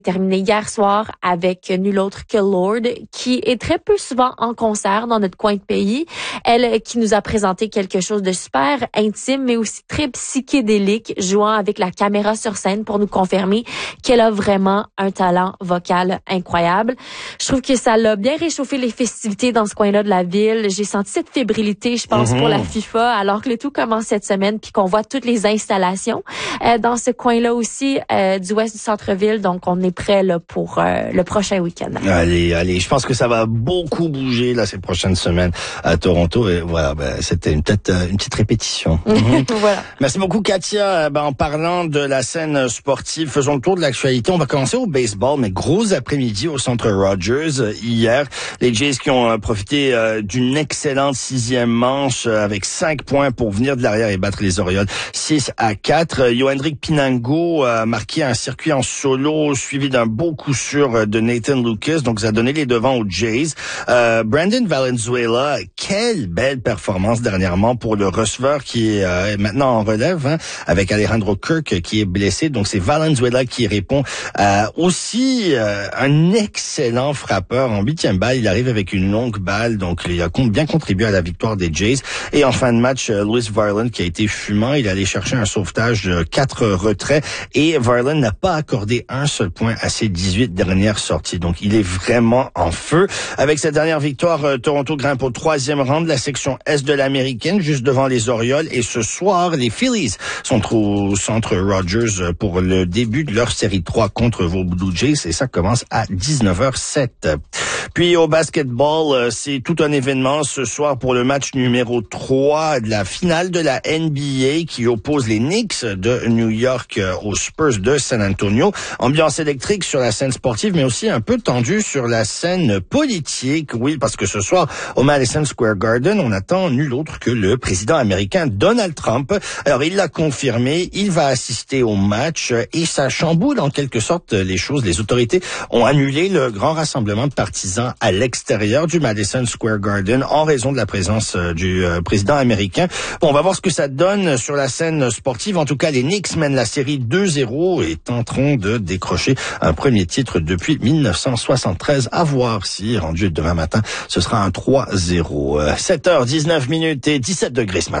terminé hier soir avec nul autre que Lorde, qui est très peu souvent en concert dans notre coin de pays. Elle qui nous a présenté quelque chose de super intime, mais aussi très psychédélique, jouant avec la caméra sur scène pour nous confirmer qu'elle a vraiment un talent vocal incroyable. Je trouve que ça l'a bien réchauffé les festivités dans ce coin-là de la ville. J'ai senti cette fébrilité, je pense, pour la FIFA, alors que le tout commence cette semaine, puis qu'on voit toutes les installations dans ce coin-là aussi du ouest du centre-ville. Donc, on est prêt là pour le prochain week-end. Allez, je pense que ça va beaucoup bouger là ces prochaines semaines à Toronto. Et voilà, c'était une petite répétition. Voilà. Merci beaucoup, Katia. En parlant de la scène sportive, faisons le tour de l'actualité. On va commencer au baseball, mais gros après-midi au Centre Rogers. Hier, les Jays qui ont profité d'une excellente 6e manche avec 5 points pour venir de l'arrière et battre les Orioles 6-4. Yoendrick Pinango a marqué un circuit en solo suivi d'un beau coup sûr de Nathan Lucas, donc ça a donné les devants aux Jays. Brandon Valenzuela, quelle belle performance dernièrement pour le receveur qui est maintenant en relève, avec Alejandro Kirk qui est blessé. Donc c'est Valenzuela qui répond. Aussi un excellent frappeur en 8e balle. Il arrive avec une longue balle, donc il a bien contribué à la victoire des Jays. Et en fin de match, Louis Varland qui a été fumant. Il est allé chercher un sauvetage de 4 retraits et Varland n'a pas accordé un seul point à ses 18 dernières sorties. Donc il est vraiment en feu. Avec cette dernière victoire, Toronto grimpe au 3e rang de la section Est de l'Américaine, juste devant les Orioles. Et ce soir, les Phillies sont au Centre Rogers pour le début de leur série 3 contre vos Blue Jays. Et ça commence à 19h07. Puis au basketball, c'est tout un événement ce soir pour le match numéro 3 de la finale de la NBA qui oppose les Knicks de New York aux Spurs de San Antonio. Ambiance électrique sur la scène sportive, mais aussi un peu tendue sur la scène politique. Oui, parce que ce soir, au Madison Square Garden, on attend nul autre que le président américain Donald Trump. Alors, il l'a confirmé, il va assister au match et ça chamboule en quelque sorte les choses. Les autorités ont annulé le grand rassemblement de partisans à l'extérieur du Madison Square Garden en raison de la présence du président américain. Bon, on va voir ce que ça donne sur la scène sportive. En tout cas, les Knicks mènent la série 2-0 et tenteront de décrocher un premier titre depuis 1973. À voir si, rendu demain matin, ce sera un 3-0. 7h19 et 17 degrés ce matin.